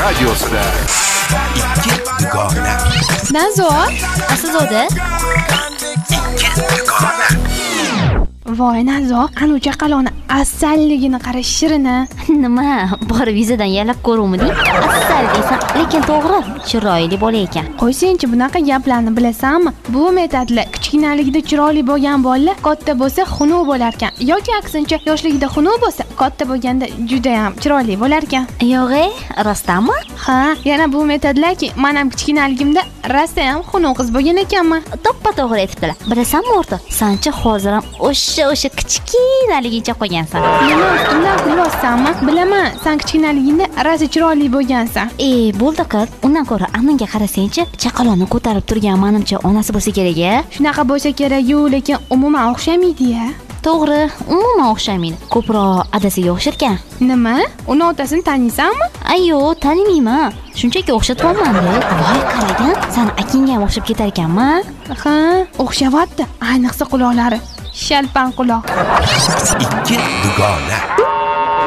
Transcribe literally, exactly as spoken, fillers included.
radiosida ikki dugona. Nazo, Aslzoda? Ikki dugona. voy Nazo, anu chaqaloni asalligini qara, shirini. Nima, borib yuzidan yalab ko'ruvmiding? Asal deysan, lekin to'g'ri, chiroyli bola ekan. Qo'y senchi, bunaqa gaplarni bilasanmi? Bu metodlar kichkinaligida chiroyli bo'lgan bolalar katta bo'lsa xunuk bo'lar ekan, yoki aksincha yoshligida xunuk bo'lsa, katta bo'lganda juda ham chiroyli bo'lar ekan. Yo'g'e, rostdanmi? Ha, yana bu metodlarki, men ham kichkinaligimda rosa ham xunuk qiz bo'lgan ekanman. To'ppa to'g'ri aytibdilar. Bilasanmi o'rta? Sanchi hozir ham o'sha o'sha kichkinaligicha qolgansan. Nima ustimdan kulyapsanmi? Bilaman, sen kichkinaligingda rosa chiroyli bo'lgansan. E, bo'ldi qiz. Undan ko'ra Aminga qarasangchi, chaqalonni ko'tarib turgan menimcha onasi bo'lsa kerak-a? Shunaqa bo'lsa kerak-yu, lekin umuman o'xshamaydi-ya. To'g'ri, umuman o'xshamaydi. Ko'proq adasiga o'xsharkan. Nima? Uni otasini taniysanmi? Ayyo, tanimayman. Shunchaki o'xshatyapman-da. Voy, qaragan, san akangga ham o'xshab ketar ekanman. Ha, o'xshavyapti. Ayniqsa quloqlari. Shalpan quloq. Ikki dugona.